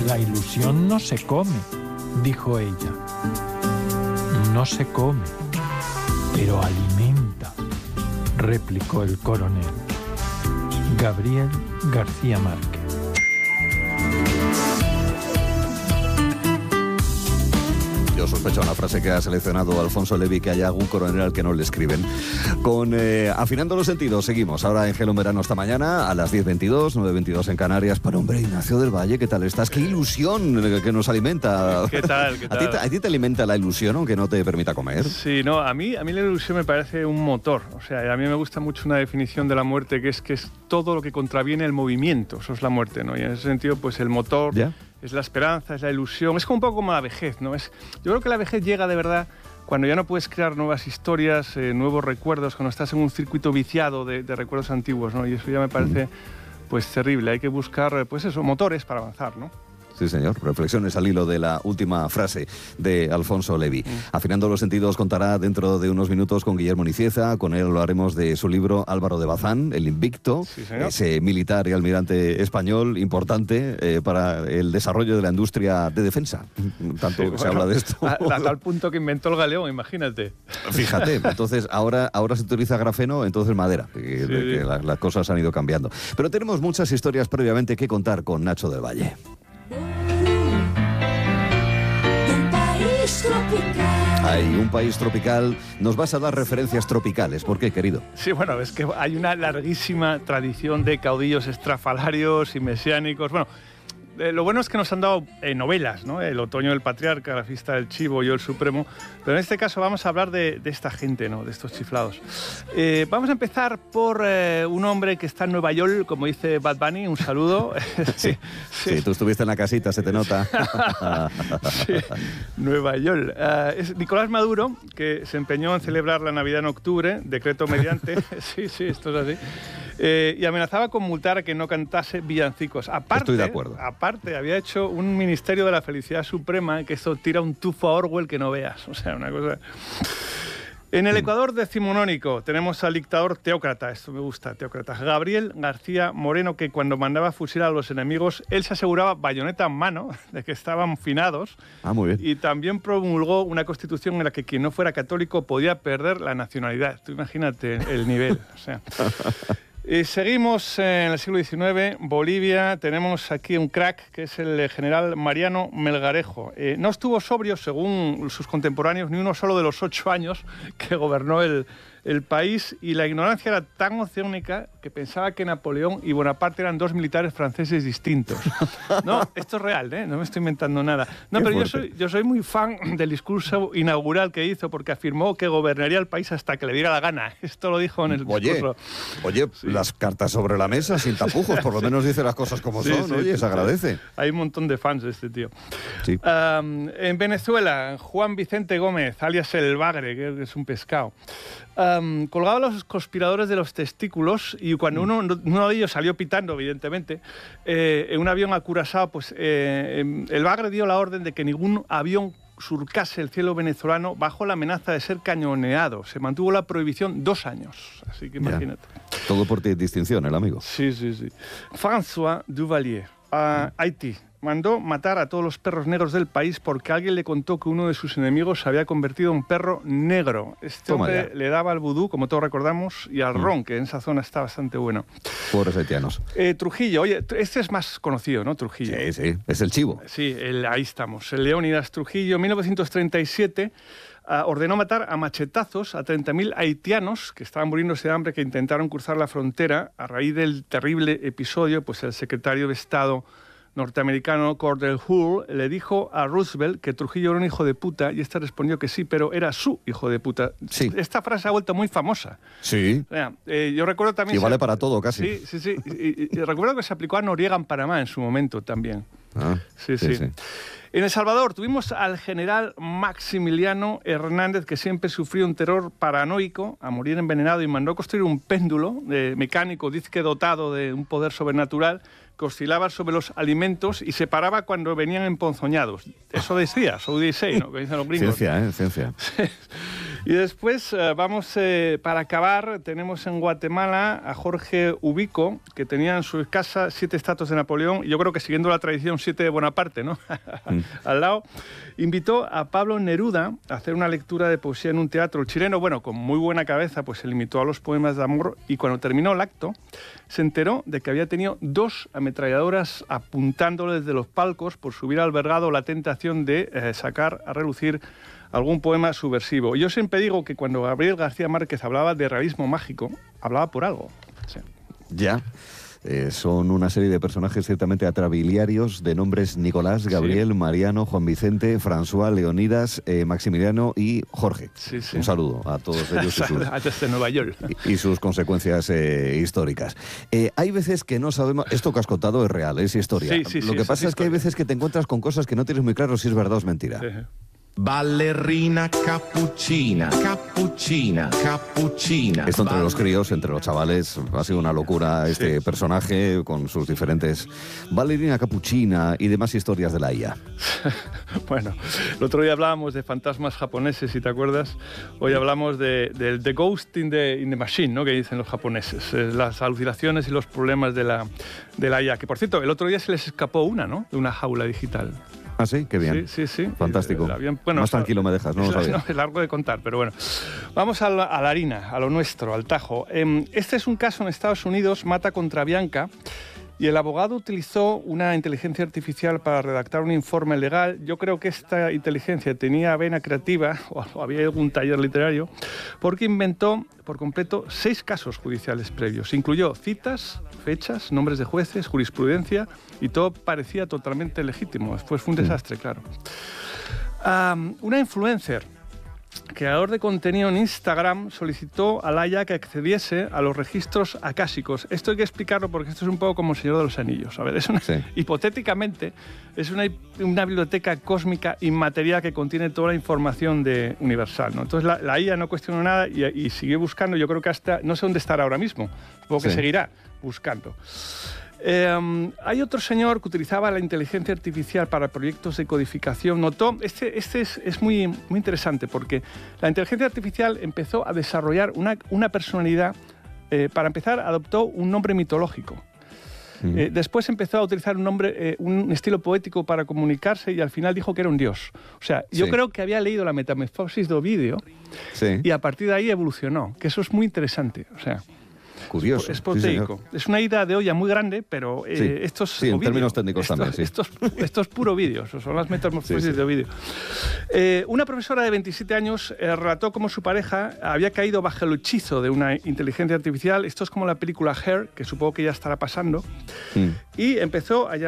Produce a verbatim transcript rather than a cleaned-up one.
La ilusión no se come, dijo ella. No se come, pero alimenta, replicó el coronel. Gabriel García Márquez. Yo sospecho una frase que ha seleccionado Alfonso Levi, que haya algún coronel al que no le escriben. Con eh, Afinando los Sentidos, seguimos ahora en Gelo en Verano esta mañana a las diez veintidós, nueve veintidós en Canarias. Para hombre, Ignacio del Valle, ¿qué tal estás? ¡Qué ilusión que nos alimenta! ¿Qué tal? ¿Qué tal? ¿A ti, ¿A ti te alimenta la ilusión aunque no te permita comer? Sí, no, a mí, a mí la ilusión me parece un motor. O sea, a mí me gusta mucho una definición de la muerte que es que es todo lo que contraviene el movimiento. Eso es la muerte, ¿no? Y en ese sentido, pues el motor... ¿Ya? Es la esperanza, es la ilusión, es como un poco como la vejez, ¿no? Es, yo creo que la vejez llega de verdad cuando ya no puedes crear nuevas historias, eh, nuevos recuerdos, cuando estás en un circuito viciado de, de recuerdos antiguos, ¿no? Y eso ya me parece, pues, terrible. Hay que buscar, pues eso, motores para avanzar, ¿no? Sí, señor. Reflexiones al hilo de la última frase de Alfonso Levi. Mm. Afinando los Sentidos contará dentro de unos minutos con Guillermo Nicieza. Con él lo haremos de su libro Álvaro de Bazán, El Invicto, sí, ese militar y almirante español importante eh, para el desarrollo de la industria de defensa. Tanto sí, bueno, se habla de esto. A, a tal punto que inventó el galeón, imagínate. Fíjate, entonces ahora, ahora se utiliza grafeno, entonces madera. Que, sí. que la, las cosas han ido cambiando. Pero tenemos muchas historias previamente que contar con Nacho del Valle. Hay un país tropical. Nos vas a dar referencias tropicales. ¿Por qué, querido? Sí, bueno, es que hay una larguísima tradición de caudillos estrafalarios y mesiánicos. Bueno, eh, lo bueno es que nos han dado eh, novelas, ¿no? El otoño del patriarca, la fiesta del chivo, yo el supremo. Pero en este caso vamos a hablar de, de esta gente, ¿no? De estos chiflados. Eh, vamos a empezar por eh, un hombre que está en Nueva York, como dice Bad Bunny. Un saludo. sí, sí. sí, tú estuviste en la casita, se te nota. sí, Nueva York. Uh, es Nicolás Maduro, que se empeñó en celebrar la Navidad en octubre, decreto mediante. sí, sí, esto es así. Eh, y amenazaba con multar a quien no cantase villancicos. Aparte, Estoy de acuerdo. Aparte, había hecho un Ministerio de la Felicidad Suprema que esto tira un tufo a Orwell que no veas. O sea, una cosa... En el Ecuador decimonónico tenemos al dictador teócrata, esto me gusta, teócrata, Gabriel García Moreno, que cuando mandaba fusilar a los enemigos, él se aseguraba, bayoneta en mano, de que estaban finados. Ah, muy bien. Y también promulgó una constitución en la que quien no fuera católico podía perder la nacionalidad. Tú imagínate el nivel, o sea... Y seguimos en el siglo diecinueve, Bolivia, tenemos aquí un crack que es el general Mariano Melgarejo. Eh, no estuvo sobrio, según sus contemporáneos, ni uno solo de los ocho años que gobernó el, el país, y la ignorancia era tan oceánica que pensaba que Napoleón y Bonaparte eran dos militares franceses distintos. No, esto es real, ¿eh? No me estoy inventando nada. No, Qué pero yo fuerte. soy, yo soy muy fan del discurso inaugural que hizo, porque afirmó que gobernaría el país hasta que le diera la gana. Esto lo dijo en el Oye, discurso. Oye, sí. Las cartas sobre la mesa, sin tapujos, por lo menos dice las cosas como sí, son, sí, oye, sí, se agradece. Hay un montón de fans de este tío. Sí. Um, en Venezuela, Juan Vicente Gómez, alias El Bagre, que es un pescado, um, colgaba a los conspiradores de los testículos, y cuando uno, uno de ellos salió pitando, evidentemente, eh, en un avión a Curazao, pues eh, El Bagre dio la orden de que ningún avión surcase el cielo venezolano bajo la amenaza de ser cañoneado. Se mantuvo la prohibición dos años, así que imagínate. Ya. Todo por ti, distinción, el amigo. Sí, sí, sí. François Duvalier, a Haití. Mandó matar a todos los perros negros del país porque alguien le contó que uno de sus enemigos se había convertido en perro negro. Este Toma hombre ya. le daba al vudú, como todos recordamos, y al Mm. ron, que en esa zona está bastante bueno. Pobres haitianos. Eh, Trujillo, oye, este es más conocido, ¿no? Trujillo. Sí, sí, es el chivo. Sí, el, ahí estamos. El Leónidas Trujillo, en mil novecientos treinta y siete, uh, ordenó matar a machetazos a treinta mil haitianos que estaban muriéndose de hambre, que intentaron cruzar la frontera. A raíz del terrible episodio, pues el secretario de Estado norteamericano Cordell Hull le dijo a Roosevelt que Trujillo era un hijo de puta, y este respondió que sí, pero era su hijo de puta. Sí. Esta frase ha vuelto muy famosa. Sí. O sea, eh, yo recuerdo también... Y vale se... para todo, casi. Sí, sí, sí. Y, y, y recuerdo que se aplicó a Noriega en Panamá en su momento también. Ah, sí, sí, sí, sí. En El Salvador tuvimos al general Maximiliano Hernández, que siempre sufrió un terror paranoico, a morir envenenado, y mandó construir un péndulo eh, mecánico, dice que dotado de un poder sobrenatural, que oscilaba sobre los alimentos y se paraba cuando venían emponzoñados. Eso decía, so dice, ¿no? Que dicen los gringos. Ciencia, ¿eh? Ciencia. Y después, eh, vamos, eh, para acabar, tenemos en Guatemala a Jorge Ubico, que tenía en su casa siete estatuas de Napoleón, y yo creo que siguiendo la tradición, siete de Bonaparte, ¿no? mm. Al lado. Invitó a Pablo Neruda a hacer una lectura de poesía en un teatro. El chileno, bueno, con muy buena cabeza, pues se limitó a los poemas de amor, y cuando terminó el acto, se enteró de que había tenido dos ametralladoras apuntándole desde los palcos por si hubiera albergado la tentación de eh, sacar a relucir algún poema subversivo. Yo siempre digo que cuando Gabriel García Márquez hablaba de realismo mágico, hablaba por algo. Sí. Ya. Eh, son una serie de personajes ciertamente atrabiliarios de nombres Nicolás, Gabriel, sí. Mariano, Juan Vicente, François, Leonidas, eh, Maximiliano y Jorge. Sí, sí. Un saludo a todos ellos y sus, desde Nueva York. Y, y sus consecuencias eh, históricas. Eh, hay veces que no sabemos... Esto que has contado es real, es historia. Sí, sí, Lo sí, que pasa es, es que hay veces que te encuentras con cosas que no tienes muy claro si es verdad o es mentira. Sí. Ballerina cappuccina, cappuccina, cappuccina. Esto entre los críos, entre los chavales, ha sido una locura este sí. personaje con sus diferentes ballerina cappuccina y demás historias de la I A. Bueno, el otro día hablábamos de fantasmas japoneses, si te acuerdas. Hoy hablamos de, de, de Ghost in the, in the Machine, ¿no? Que dicen los japoneses. Eh, las alucinaciones y los problemas de la, de la I A. Que, por cierto, el otro día se les escapó una, ¿no? De una jaula digital. Ah, sí, qué bien. Sí, sí, sí. Fantástico. El avión, bueno, Más tranquilo me dejas, no lo sabía. No, es largo de contar, pero bueno. Vamos a la, a la harina, a lo nuestro, al tajo. Eh, este es un caso en Estados Unidos, Mata contra Bianca, y el abogado utilizó una inteligencia artificial para redactar un informe legal. Yo creo que esta inteligencia tenía vena creativa, o había algún taller literario, porque inventó por completo seis casos judiciales previos. Incluyó citas, fechas, nombres de jueces, jurisprudencia, y todo parecía totalmente legítimo. Después fue un desastre, claro. Um, una influencer, creador de contenido en Instagram, solicitó a la I A que accediese a los registros acásicos. Esto hay que explicarlo porque esto es un poco como el Señor de los Anillos. A ver, es una, sí. hipotéticamente, es una, una biblioteca cósmica inmaterial que contiene toda la información de universal, ¿no? Entonces la, la I A no cuestionó nada y, y siguió buscando. Yo creo que hasta, no sé dónde estará ahora mismo, supongo que sí. seguirá buscando. Eh, hay otro señor que utilizaba la inteligencia artificial para proyectos de codificación. Notó, este, este es, es muy, muy interesante porque la inteligencia artificial empezó a desarrollar una, una personalidad. Eh, para empezar, adoptó un nombre mitológico. Mm. Eh, después empezó a utilizar un nombre, eh, un estilo poético para comunicarse y al final dijo que era un dios. O sea, yo sí. creo que había leído la Metamorfosis de Ovidio sí. y a partir de ahí evolucionó, que eso es muy interesante. O sea, curioso. Es proteico. Sí, es una ida de olla muy grande, pero eh, sí. esto es Sí, en Ovidio. Términos técnicos esto, también, sí. Esto es, esto es puro vídeo, son las metamorfosis sí, sí. de Ovidio. Eh, una profesora de veintisiete años eh, relató cómo su pareja había caído bajo el hechizo de una inteligencia artificial. Esto es como la película Hair, que supongo que ya estará pasando. Mm. Y empezó a llamar